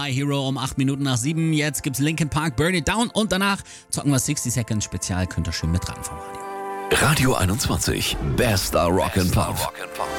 My Hero um 8 Minuten nach 7. Jetzt gibt's Linkin Park, Burn It Down und danach zocken wir 60 Seconds Spezial. Könnt ihr schön mit ran vom Radio. Radio 21, bester Rock'n'Pop.